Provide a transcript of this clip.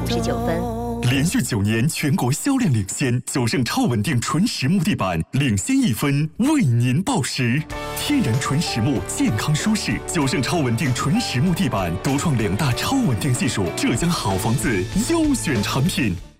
59分。 连续9年全国销量领先，九盛超稳定纯实木地板领先1分，为您报时。天然纯实木，健康舒适，九盛超稳定纯实木地板独创2大超稳定技术，浙江好房子优选产品。